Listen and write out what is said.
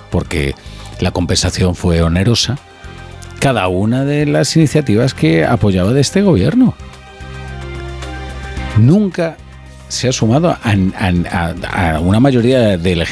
porque la compensación fue onerosa, cada una de las iniciativas que apoyaba de este gobierno. Nunca se ha sumado a una mayoría de